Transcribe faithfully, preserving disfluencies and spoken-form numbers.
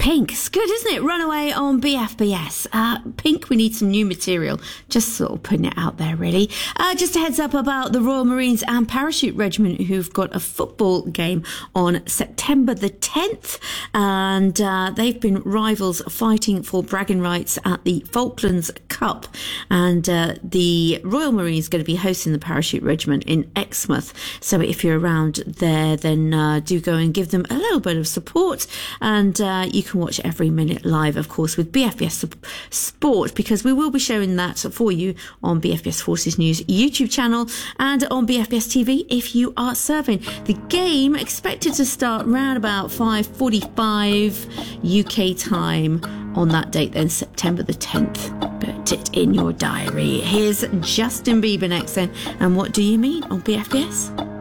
Pink, it's good, isn't it? Runaway on B F B S. Uh, Pink, we need some new material. Just sort of putting it out there, really. Uh, just a heads up about the Royal Marines and Parachute Regiment, who've got a football game on September the tenth. And uh, they've been rivals fighting for bragging rights at the Falklands Cup. And uh, the Royal Marines are going to be hosting the Parachute Regiment in Exmouth. So if you're around there, then uh, do go and give them a little bit of support. And uh, you can watch every minute live, of course, with B F B S Sport, because we will be showing that for you on B F B S Forces News YouTube channel and on B F B S T V if you are serving. The game expected to start around about five forty-five U K time on that date, then September the tenth. Put it in your diary. Here's Justin Bieber next then. And What Do You Mean on B F B S?